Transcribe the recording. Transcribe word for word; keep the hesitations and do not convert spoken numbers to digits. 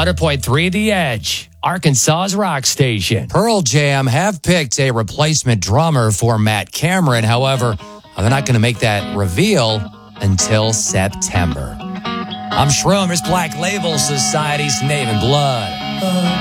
hundred point three The Edge, Arkansas's rock station. Pearl Jam have picked a replacement drummer for Matt Cameron. However, they're not going to make that reveal until September. I'm Schroeder's Black Label Society's Name and Blood.